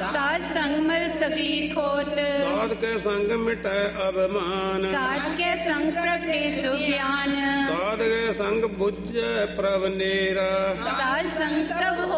साध संग मल सगली खोट, साध के संग मिटै अभिमान, साध के संग प्रगटे सुज्ञान, साध के संग बुझै प्रभ नेरा, साध संग सब